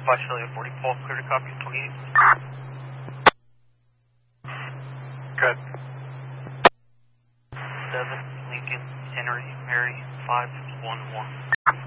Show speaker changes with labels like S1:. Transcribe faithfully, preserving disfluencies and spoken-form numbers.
S1: Visalia forty, Paul, clear to copy, twenty-eight.
S2: Good.
S1: seven, Lincoln, Henry, Mary, five one one.